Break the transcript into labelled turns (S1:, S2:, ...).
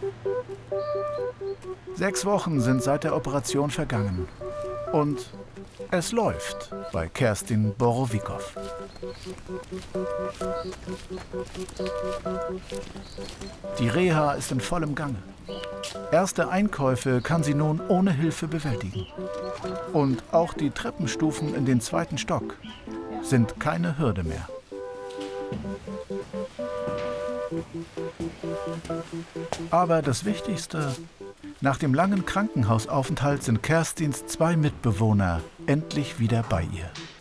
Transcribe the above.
S1: 6 Wochen sind seit der Operation vergangen. Und es läuft bei Kerstin Borowikow. Die Reha ist in vollem Gange. Erste Einkäufe kann sie nun ohne Hilfe bewältigen. Und auch die Treppenstufen in den 2. Stock sind keine Hürde mehr. Aber das Wichtigste: Nach dem langen Krankenhausaufenthalt sind Kerstins 2 Mitbewohner endlich wieder bei ihr.